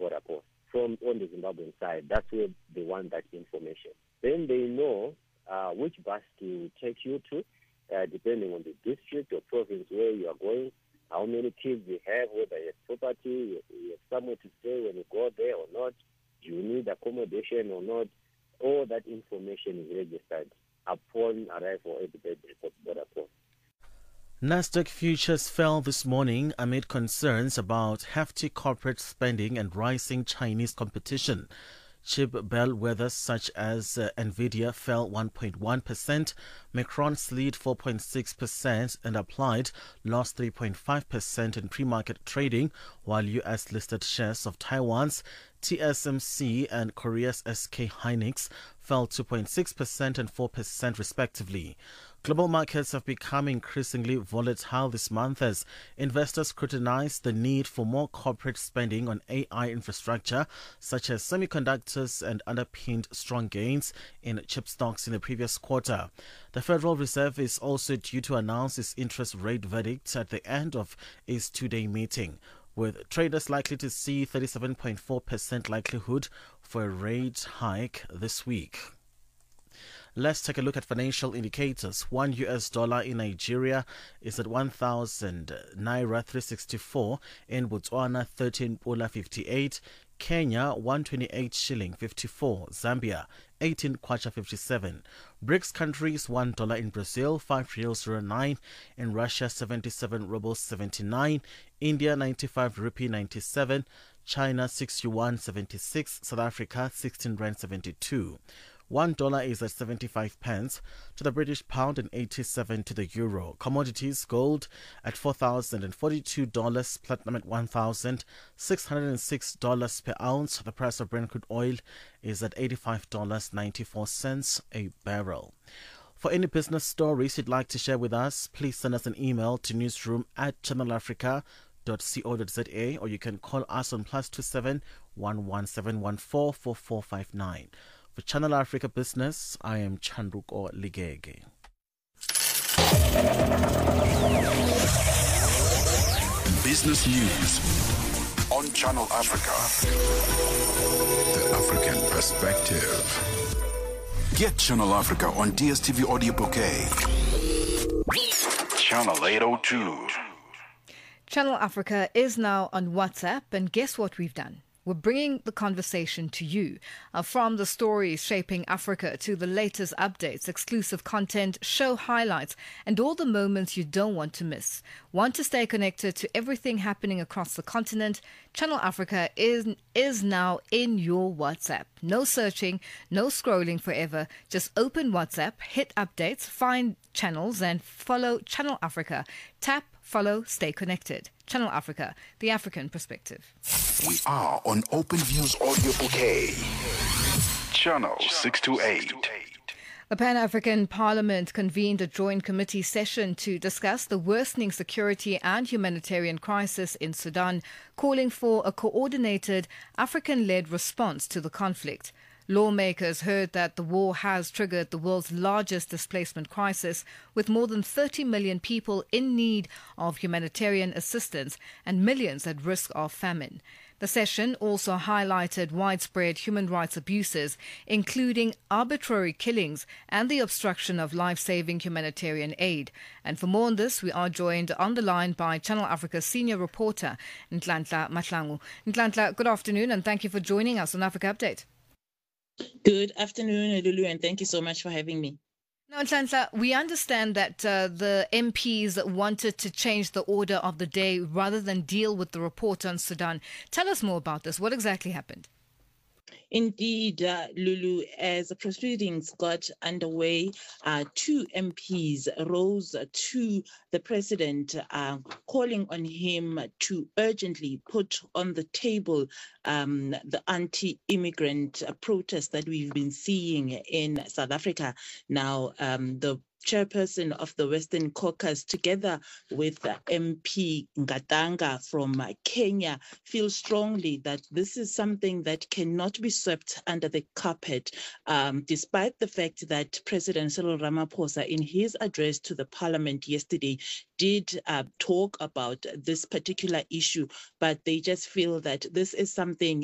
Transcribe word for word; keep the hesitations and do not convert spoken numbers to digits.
border post from on the Zimbabwean side. That's where they want that information. Then they know uh, which bus to take you to, uh, depending on the district or province where you are going, how many kids you have, whether you have property, you have somewhere to stay when you go there or not, do you need accommodation or not. All that information is registered upon arrival at the border post. Nasdaq futures fell this morning amid concerns about hefty corporate spending and rising Chinese competition. Chip bellwethers such as uh, Nvidia fell one point one percent, Macron slid four point six percent, and Applied lost three point five percent in pre-market trading, while U S-listed shares of Taiwan's T S M C and Korea's S K Hynix fell two point six percent and four percent respectively. Global markets have become increasingly volatile this month as investors scrutinize the need for more corporate spending on A I infrastructure, such as semiconductors, and underpinned strong gains in chip stocks in the previous quarter. The Federal Reserve is also due to announce its interest rate verdict at the end of its two-day meeting, with traders likely to see thirty-seven point four percent likelihood for a rate hike this week. Let's take a look at financial indicators. One U S dollar in Nigeria is at one thousand Naira three sixty-four, in Botswana thirteen Pula fifty-eight, Kenya one twenty-eight shilling fifty-four, Zambia eighteen Kwacha fifty-seven. BRICS countries one dollar in Brazil, five reals zero nine, in Russia seventy-seven rubles seventy-nine, India ninety-five rupee ninety-seven, China six yuan seventy-six, South Africa sixteen rand seventy-two. One dollar is at seventy-five pence to the British pound and eighty-seven to the euro. Commodities: gold at four thousand forty-two dollars, platinum at one thousand six hundred six dollars per ounce. The price of Brent crude oil is at eighty-five dollars and ninety-four cents a barrel. For any business stories you'd like to share with us, please send us an email to newsroom at channel africa dot co dot za, or you can call us on plus two seven one one seven one four four four five nine. For Channel Africa Business, I am Chandruko Ligege. Business News on Channel Africa. The African Perspective. Get Channel Africa on D S T V Audio Bouquet. Channel eight oh two. Channel Africa is now on WhatsApp, and guess what we've done? We're bringing the conversation to you. Uh, from the stories shaping Africa to the latest updates, exclusive content, show highlights, and all the moments you don't want to miss. Want to stay connected to everything happening across the continent? Channel Africa is, is now in your WhatsApp. No searching, no scrolling forever. Just open WhatsApp, hit updates, find channels, and follow Channel Africa. Tap, follow, stay connected. Channel Africa, the African perspective. We are on Open Views Audio Bouquet. Channel six two eight. The Pan-African Parliament convened a joint committee session to discuss the worsening security and humanitarian crisis in Sudan, calling for a coordinated African-led response to the conflict. Lawmakers heard that the war has triggered the world's largest displacement crisis, with more than thirty million people in need of humanitarian assistance and millions at risk of famine. The session also highlighted widespread human rights abuses, including arbitrary killings and the obstruction of life-saving humanitarian aid. And for more on this, we are joined on the line by Channel Africa's senior reporter, Nhlanhla Mahlangu. Nhlanhla, good afternoon, and thank you for joining us on Africa Update. Good afternoon, Lulu, and thank you so much for having me. Now, Nhlanhla, we understand that uh, the M Ps wanted to change the order of the day rather than deal with the report on Sudan. Tell us more about this. What exactly happened? Indeed, uh, Lulu, as the proceedings got underway, uh, two M Ps rose to the president, uh, calling on him to urgently put on the table um, the anti-immigrant protest that we've been seeing in South Africa. Now, um, the chairperson of the Western Caucus, together with M P Ngatanga from Kenya, feel strongly that this is something that cannot be swept under the carpet, um, despite the fact that President Cyril Ramaphosa, in his address to the parliament yesterday, did uh, talk about this particular issue, but they just feel that this is something